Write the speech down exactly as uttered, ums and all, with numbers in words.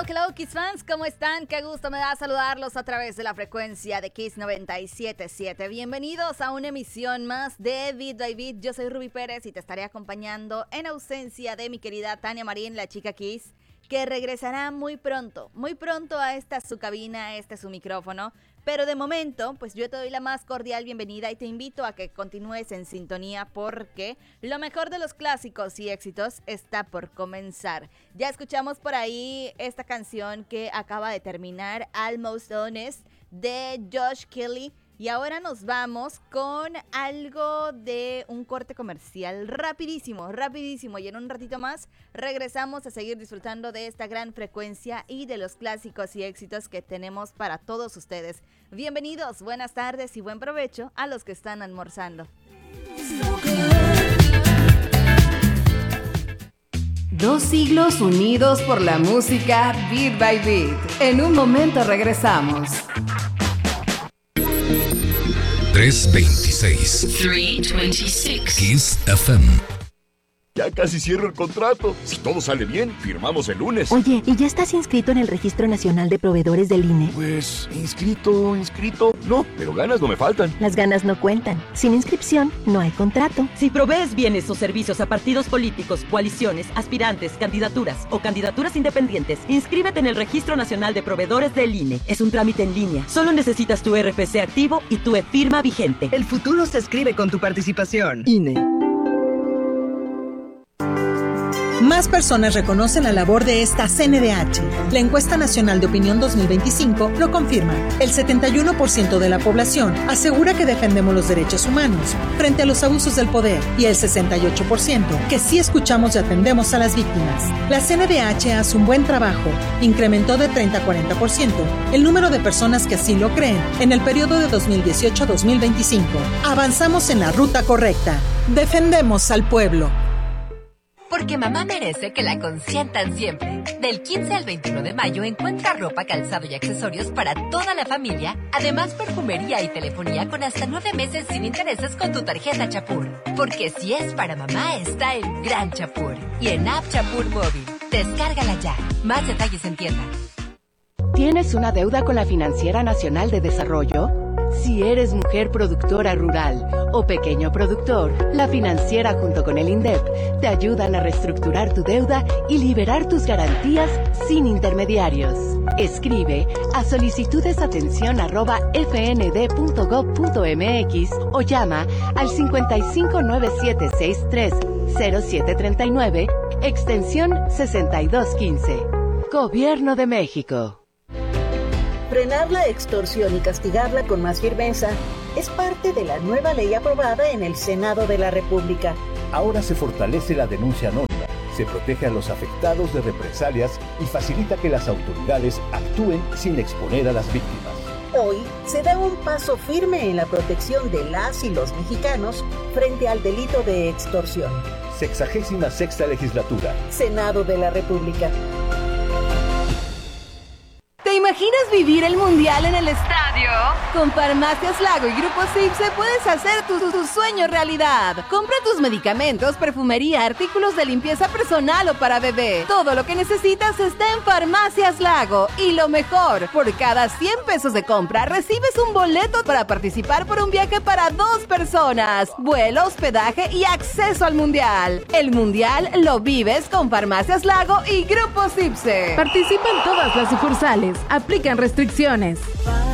hello Kiss fans, ¿cómo están? Qué gusto me da saludarlos a través de la frecuencia de Kiss noventa y siete punto siete. Bienvenidos a una emisión más de Beat by Beat. Yo soy Ruby Pérez y te estaré acompañando en ausencia de mi querida Tania Marín, la chica Kiss, que regresará muy pronto, muy pronto a esta su cabina, a este su micrófono. Pero de momento, pues yo te doy la más cordial bienvenida y te invito a que continúes en sintonía porque lo mejor de los clásicos y éxitos está por comenzar. Ya escuchamos por ahí esta canción que acaba de terminar, Almost Honest, de Josh Kelley. Y ahora nos vamos con algo de un corte comercial rapidísimo, rapidísimo. Y en un ratito más regresamos a seguir disfrutando de esta gran frecuencia y de los clásicos y éxitos que tenemos para todos ustedes. Bienvenidos, buenas tardes y buen provecho a los que están almorzando. Dos siglos unidos por la música Beat by Beat. En un momento regresamos. trescientos veintiséis. trescientos veintiséis. Kiss F M. Ya casi cierro el contrato. Si todo sale bien, firmamos el lunes. Oye, ¿y ya estás inscrito en el Registro Nacional de Proveedores del I N E? Pues, inscrito, inscrito. No, pero ganas no me faltan. Las ganas no cuentan. Sin inscripción, no hay contrato. Si provees bienes o servicios a partidos políticos, coaliciones, aspirantes, candidaturas o candidaturas independientes, inscríbete en el Registro Nacional de Proveedores del I N E. Es un trámite en línea. Solo necesitas tu R F C activo y tu e-firma vigente. El futuro se escribe con tu participación. I N E. Más personas reconocen la labor de esta C N D H. La encuesta nacional de opinión dos mil veinticinco lo confirma. El setenta y uno por ciento de la población asegura que defendemos los derechos humanos frente a los abusos del poder y el sesenta y ocho por ciento que sí escuchamos y atendemos a las víctimas. La C N D H hace un buen trabajo. Incrementó de treinta a cuarenta por ciento el número de personas que así lo creen en el periodo de dos mil dieciocho a dos mil veinticinco. Avanzamos en la ruta correcta. Defendemos al pueblo. Porque mamá merece que la consientan siempre. Del quince al veintiuno de mayo encuentra ropa, calzado y accesorios para toda la familia. Además, perfumería y telefonía con hasta nueve meses sin intereses con tu tarjeta Chapur. Porque si es para mamá, está en Gran Chapur. Y en App Chapur Móvil. Descárgala ya. Más detalles en tienda. ¿Tienes una deuda con la Financiera Nacional de Desarrollo? Si eres mujer productora rural o pequeño productor, la Financiera junto con el INDEP te ayudan a reestructurar tu deuda y liberar tus garantías sin intermediarios. Escribe a solicitudesatención arroba f n d punto gov punto m x o llama al cincuenta y cinco nueve siete seis tres cero siete tres nueve, extensión sesenta y dos quince. Gobierno de México. Frenar la extorsión y castigarla con más firmeza es parte de la nueva ley aprobada en el Senado de la República. Ahora se fortalece la denuncia anónima, se protege a los afectados de represalias y facilita que las autoridades actúen sin exponer a las víctimas. Hoy se da un paso firme en la protección de las y los mexicanos frente al delito de extorsión. Sexagésima sexta legislatura. Senado de la República. ¿Te imaginas vivir el mundial en el estadio? Con Farmacias Lago y Grupo Sipse puedes hacer tu, tu, tu sueño realidad. Compra tus medicamentos, perfumería, artículos de limpieza personal o para bebé. Todo lo que necesitas está en Farmacias Lago. Y lo mejor, por cada cien pesos de compra recibes un boleto para participar por un viaje para dos personas. Vuelo, hospedaje y acceso al mundial. El mundial lo vives con Farmacias Lago y Grupo Sipse. Participa en todas las sucursales. Aplican restricciones.